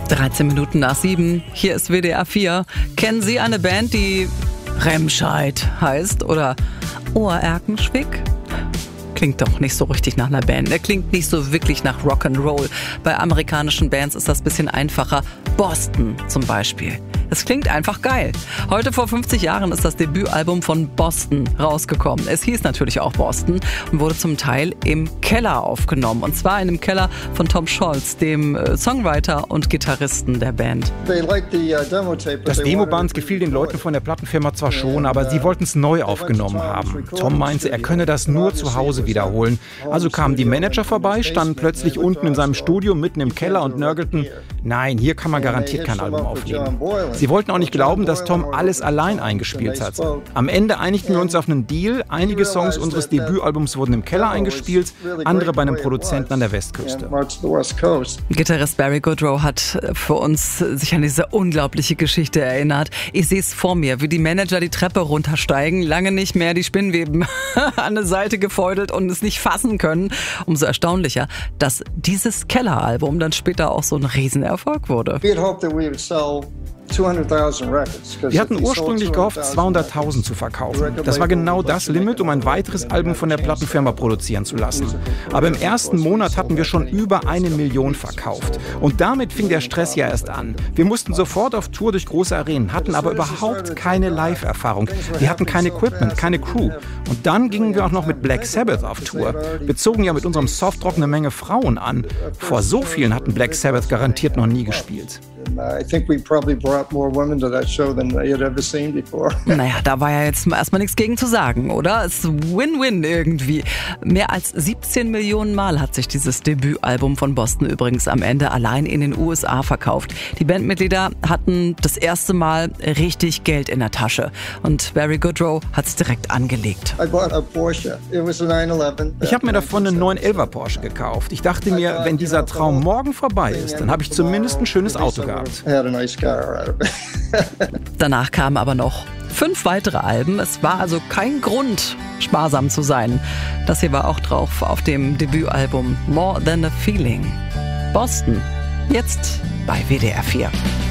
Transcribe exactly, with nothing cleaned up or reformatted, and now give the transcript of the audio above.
dreizehn Minuten nach sieben, hier ist W D R vier. Kennen Sie eine Band, die Remscheid heißt oder Ohrerkenschwick? Klingt doch nicht so richtig nach einer Band. Er klingt nicht so wirklich nach Rock'n'Roll. Bei amerikanischen Bands ist das ein bisschen einfacher. Boston zum Beispiel. Es klingt einfach geil. Heute vor fünfzig Jahren ist das Debütalbum von Boston rausgekommen. Es hieß natürlich auch Boston und wurde zum Teil im Keller aufgenommen. Und zwar in dem Keller von Tom Scholz, dem Songwriter und Gitarristen der Band. Das Demoband gefiel den Leuten von der Plattenfirma zwar schon, aber sie wollten es neu aufgenommen haben. Tom meinte, er könne das nur zu Hause wiederholen. Also kamen die Manager vorbei, standen plötzlich unten in seinem Studio mitten im Keller und nörgelten, nein, hier kann man garantiert kein Album aufnehmen. Sie wollten auch nicht glauben, dass Tom alles allein eingespielt hat. Am Ende einigten wir uns auf einen Deal. Einige Songs unseres Debütalbums wurden im Keller eingespielt, andere bei einem Produzenten an der Westküste. Gitarrist Barry Goodrow hat für uns sich an diese unglaubliche Geschichte erinnert. Ich sehe es vor mir, wie die Manager die Treppe runtersteigen, lange nicht mehr die Spinnweben an eine Seite gefeudelt und es nicht fassen können. Umso erstaunlicher, dass dieses Kelleralbum dann später auch so ein Riesenerfolg wurde. Wir hatten ursprünglich gehofft, zweihunderttausend zu verkaufen. Das war genau das Limit, um ein weiteres Album von der Plattenfirma produzieren zu lassen. Aber im ersten Monat hatten wir schon über eine Million verkauft. Und damit fing der Stress ja erst an. Wir mussten sofort auf Tour durch große Arenen, hatten aber überhaupt keine Live-Erfahrung. Wir hatten kein Equipment, keine Crew. Und dann gingen wir auch noch mit Black Sabbath auf Tour. Wir zogen ja mit unserem Softrock eine Menge Frauen an. Vor so vielen hatten Black Sabbath garantiert noch nie gespielt. Naja, da war ja jetzt erstmal nichts gegen zu sagen, oder? Es ist Win-Win irgendwie. Mehr als siebzehn Millionen Mal hat sich dieses Debütalbum von Boston übrigens am Ende allein in den U S A verkauft. Die Bandmitglieder hatten das erste Mal richtig Geld in der Tasche. Und Barry Goodrow hat es direkt angelegt. Ich habe mir davon einen neun elfer Porsche gekauft. Ich dachte mir, wenn dieser Traum morgen vorbei ist, dann habe ich zumindest ein schönes Auto gehabt. Danach kamen aber noch fünf weitere Alben. Es war also kein Grund, sparsam zu sein. Das hier war auch drauf auf dem Debütalbum More Than a Feeling. Boston, jetzt bei W D R vier.